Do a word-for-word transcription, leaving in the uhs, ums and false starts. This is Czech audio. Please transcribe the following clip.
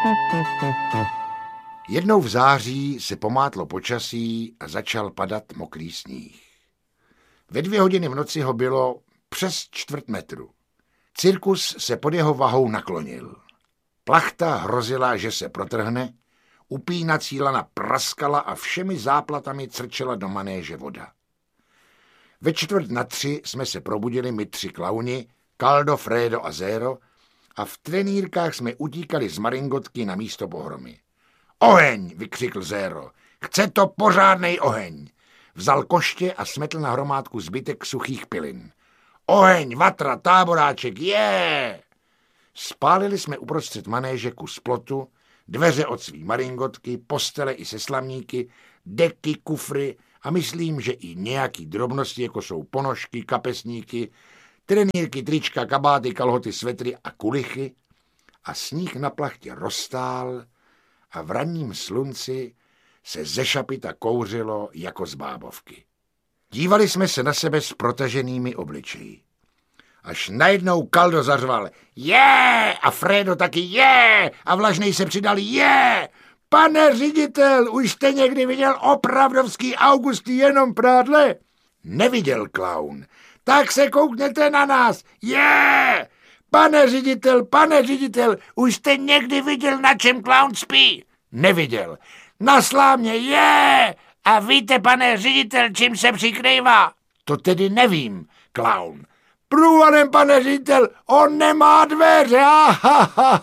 Jednou v září se pomátlo počasí a začal padat mokrý sníh. Ve dvě hodiny v noci ho bylo přes čtvrt metru. Cirkus se pod jeho vahou naklonil. Plachta hrozila, že se protrhne, upínací lana praskala a všemi záplatami crčela do manéže voda. Ve čtvrt na tři jsme se probudili my tři klauni, Caldo, Fredo a Zero, a v trenýrkách jsme utíkali z maringotky na místo pohromy. Oheň, vykřikl Zero. Chce to pořádnej oheň. Vzal koště a smetl na hromádku zbytek suchých pilin. Oheň, vatra, táboráček, je! Yeah! Spálili jsme uprostřed manéže kus plotu, dveře od svý maringotky, postele i se slamníky, deky, kufry a myslím, že i nějaký drobnosti, jako jsou ponožky, kapesníky, trenýrky, trička, kabáty, kalhoty, svetry a kulichy, a sníh na plachtě roztál a v ranním slunci se ze šapita kouřilo jako z bábovky. Dívali jsme se na sebe s protaženými obličeji. Až najednou Caldo zařval je yeah! A Fredo taky je yeah! A Vlažnej se přidal je yeah! Pane ředitel, už jste někdy viděl opravdovský Augustý jenom prádle? Neviděl, klaun. Tak se koukněte na nás. Je! Yeah! Pane ředitel, pane ředitel, už jste někdy viděl, na čem klaun spí? Neviděl. Na slámě, je! Yeah! A víte, pane ředitel, čím se přikrývá? To tedy nevím, klaun. Průvalem, pane ředitel, on nemá dveře. Ah, ha, ha,